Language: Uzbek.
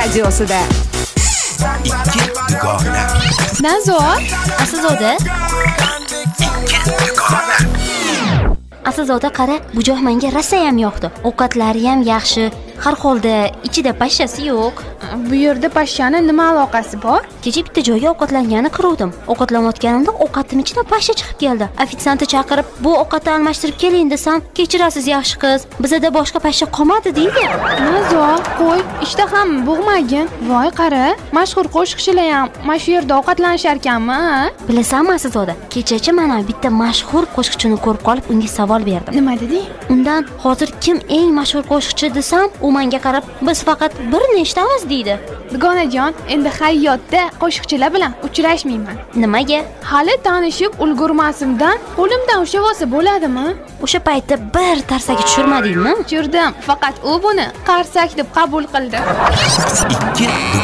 radiosida. Ikki dugona. Nazo, Aslzoda. Aslzoda qara, bu joy menga rosa ham yoqdi. Ovqatlari ham yaxshi. Har holda ichida pashshasi yo'q. bu yerda pashshani nima aloqasi bor? Kecha bitta joyga ovqatlangani qiruvdim. Ovqatlanayotganimda ovqatim ichidan pashsha chiqib keldi. Ofitsiantni chaqirib, "Bu ovqatni almashtirib keling" desam, "Kechirasiz yaxshi qiz, bizda boshqa pashsha qolmadi" deydi. Nazo, qo'y, ishtaham bug'magin. Voy qara, mashhur qo'shiqchilar ham mana shu yerda ovqatlanishar ekanmi? Bilasanmi Aslzoda? Kechacha mana bitta mashhur qo'shiqchini ko'rib qolib, unga savol berdim. Nima deding? Undan hozir kim eng mashhur qo'shiqchi desam, u menga qarab, "Biz faqat bir nechtamiz" deydi. Dugonajon, endi hayotda qo'shiqchilar bilan uchrashmayman. Nimaga? Hali tanishib ulgurmasimdan qo'limdan ushlab olsa bo'ladimi? O'sha paytda bir tarsaki tushirmadingmi? Tushirdim, faqat u buni qarsak deb qabul qildi. Ikki